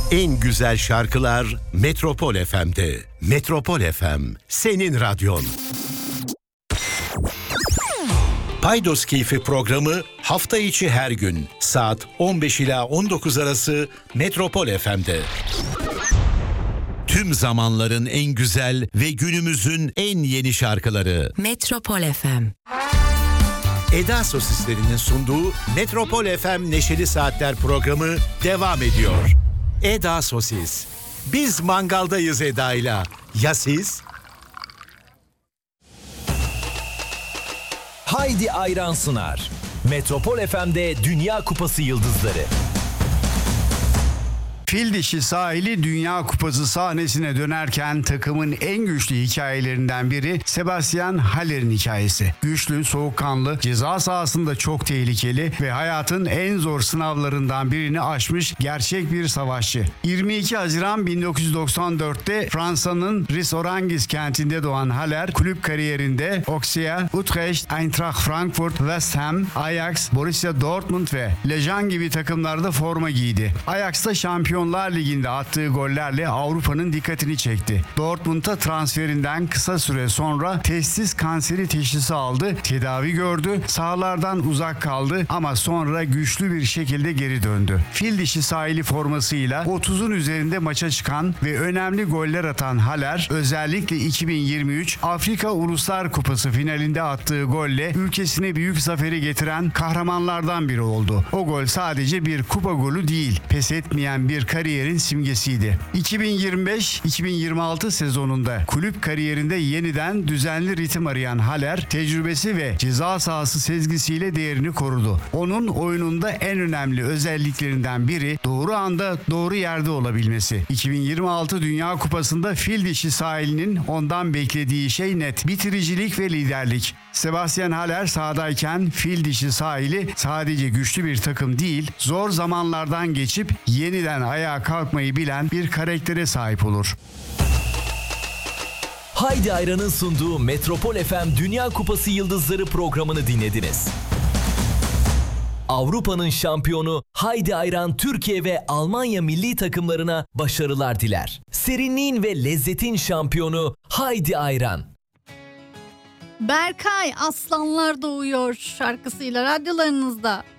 En güzel şarkılar Metropol FM'de. Metropol FM, senin radyon. Paydos Keyfi programı hafta içi her gün saat 15 ila 19 arası Metropol FM'de. Tüm zamanların en güzel ve günümüzün en yeni şarkıları. Metropol FM. Eda Sosislerinin sunduğu Metropol FM Neşeli Saatler programı devam ediyor. Eda Sosis. Biz mangaldayız Eda'yla. Ya siz? Haydi Ayran sunar. Metropol FM'de Dünya Kupası Yıldızları. Fil dişi sahili Dünya Kupası sahnesine dönerken takımın en güçlü hikayelerinden biri Sebastian Haller'in hikayesi. Güçlü, soğukkanlı, ceza sahasında çok tehlikeli ve hayatın en zor sınavlarından birini aşmış gerçek bir savaşçı. 22 Haziran 1994'te Fransa'nın Ris-Orangis kentinde doğan Haller, kulüp kariyerinde Auxerre, Utrecht, Eintracht Frankfurt, West Ham, Ajax, Borussia Dortmund ve Lejan gibi takımlarda forma giydi. Ajax'ta Şampiyonlar Ligi'nde attığı gollerle Avrupa'nın dikkatini çekti. Dortmund'a transferinden kısa süre sonra testis kanseri teşhisi aldı, tedavi gördü, sahalardan uzak kaldı ama sonra güçlü bir şekilde geri döndü. Fil dişi sahili formasıyla 30'un üzerinde maça çıkan ve önemli goller atan Haller, özellikle 2023 Afrika Uluslar Kupası finalinde attığı golle ülkesine büyük zaferi getiren kahramanlardan biri oldu. O gol sadece bir kupa golü değil, pes etmeyen bir kariyerin simgesiydi. 2025-2026 sezonunda kulüp kariyerinde yeniden düzenli ritim arayan Haller, tecrübesi ve ceza sahası sezgisiyle değerini korudu. Onun oyununda en önemli özelliklerinden biri doğru anda doğru yerde olabilmesi. 2026 Dünya Kupası'nda fil dişi sahilinin ondan beklediği şey net: bitiricilik ve liderlik. Sebastian Haller sahadayken fil dişi sahili sadece güçlü bir takım değil, zor zamanlardan geçip yeniden ayağa kalkmayı bilen bir karaktere sahip olur. Haydi Ayran'ın sunduğu Metropol FM Dünya Kupası Yıldızları programını dinlediniz. Avrupa'nın şampiyonu Haydi Ayran Türkiye ve Almanya milli takımlarına başarılar diler. Serinliğin ve lezzetin şampiyonu Haydi Ayran. Berkay Aslanlar Doğuyor şarkısıyla radyolarınızda.